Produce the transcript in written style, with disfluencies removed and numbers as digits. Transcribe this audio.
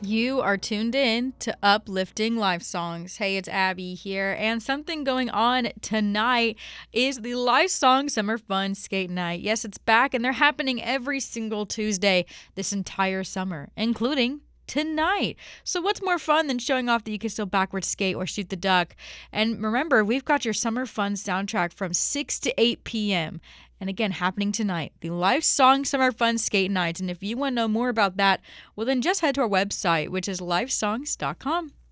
You are tuned in to Uplifting Life Songs. Hey, it's Abby here, and something going on tonight is the Life Song Summer Fun Skate Night. Yes, it's back, and they're happening every single Tuesday this entire summer, including tonight. So what's more fun than showing off that you can still backwards skate or shoot the duck? And remember, we've got your summer fun soundtrack from 6 to 8 p.m. And again, happening tonight, the Life Song Summer Fun Skate Nights. And if you want to know more about that, well, then just head to our website, which is lifesongs.com.